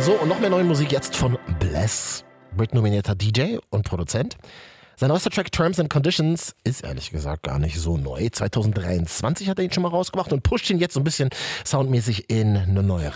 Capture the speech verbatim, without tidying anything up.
So, und noch mehr neue Musik jetzt von Bless. Brit-nominierter D J und Produzent. Sein neuester Track Terms and Conditions ist ehrlich gesagt gar nicht so neu. zwanzig dreiundzwanzig hat er ihn schon mal rausgebracht und pusht ihn jetzt so ein bisschen soundmäßig in eine neue